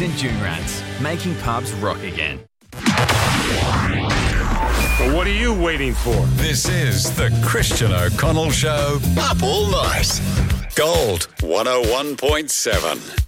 St Junrats, making pubs rock again. Well, what are you waiting for? This is the Christian O'Connell Show. Up all night. Gold 101.7.